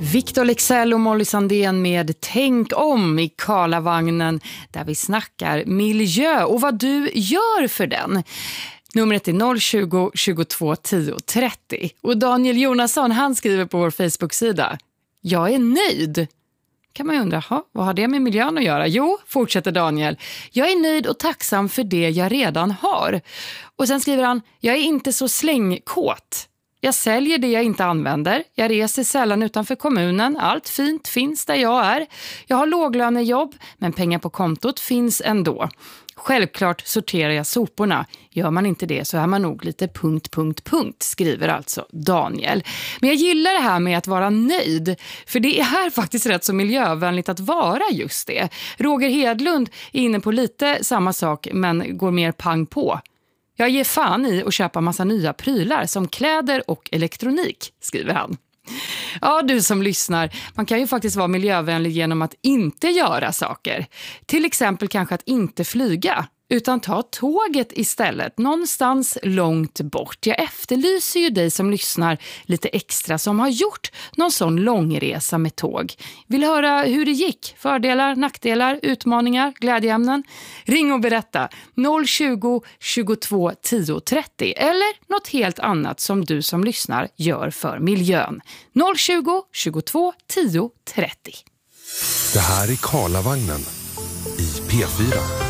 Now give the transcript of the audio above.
Victor Leksell och Molly Sandén med Tänk om i Karlavagnen, där vi snackar miljö och vad du gör för den. Numret är 020 22 10 30. Och Daniel Jonasson, han skriver på vår Facebook-sida: jag är nöjd. Kan man ju undra, vad har det med miljön att göra? Jo, fortsätter Daniel, jag är nöjd och tacksam för det jag redan har. Och sen skriver han, jag är inte så slängkåt. Jag säljer det jag inte använder. Jag reser sällan utanför kommunen. Allt fint finns där jag är. Jag har låglönejobb, men pengar på kontot finns ändå. Självklart sorterar jag soporna. Gör man inte det så är man nog lite ... skriver alltså Daniel. Men jag gillar det här med att vara nöjd. För det är här faktiskt rätt så miljövänligt att vara just det. Roger Hedlund är inne på lite samma sak, men går mer pang på. Jag ger fan i att köpa massa nya prylar som kläder och elektronik, skriver han. Ja, du som lyssnar, man kan ju faktiskt vara miljövänlig genom att inte göra saker. Till exempel kanske att inte flyga, utan ta tåget istället, någonstans långt bort. Jag efterlyser ju dig som lyssnar lite extra som har gjort någon sån långresa med tåg. Vill höra hur det gick? Fördelar, nackdelar, utmaningar, glädjeämnen? Ring och berätta 020 22 10 30 eller något helt annat som du som lyssnar gör för miljön. 020 22 10 30. Det här är Karlavagnen i P4.